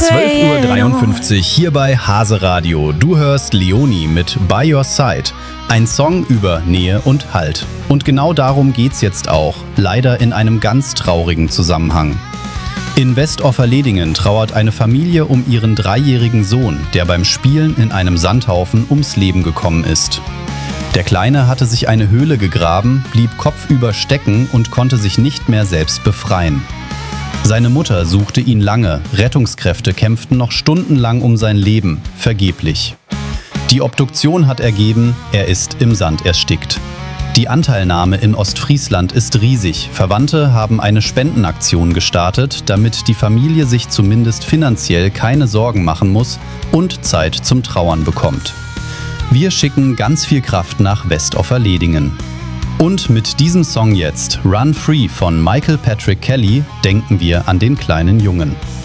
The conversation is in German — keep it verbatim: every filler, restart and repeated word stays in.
zwölf Uhr dreiundfünfzig hier bei Hase Radio. Du hörst Leonie mit By Your Side. Ein Song über Nähe und Halt. Und genau darum geht's jetzt auch. Leider in einem ganz traurigen Zusammenhang. In Westofferledingen trauert eine Familie um ihren dreijährigen Sohn, der beim Spielen in einem Sandhaufen ums Leben gekommen ist. Der Kleine hatte sich eine Höhle gegraben, blieb kopfüber stecken und konnte sich nicht mehr selbst befreien. Seine Mutter suchte ihn lange, Rettungskräfte kämpften noch stundenlang um sein Leben, vergeblich. Die Obduktion hat ergeben, er ist im Sand erstickt. Die Anteilnahme in Ostfriesland ist riesig. Verwandte haben eine Spendenaktion gestartet, damit die Familie sich zumindest finanziell keine Sorgen machen muss und Zeit zum Trauern bekommt. Wir schicken ganz viel Kraft nach Westofferledingen. Und mit diesem Song jetzt, Run Free von Michael Patrick Kelly, denken wir an den kleinen Jungen.